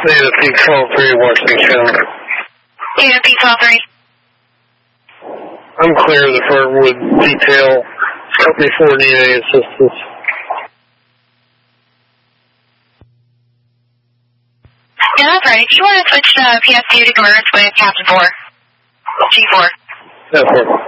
Native P-12-3, Washington County. Native P-12-3. I'm clear. The Fernwood detail. Company 4 need any assistance. Yeah, that's right. If you want to switch PSU to converse with Captain 4. G4. That's 4.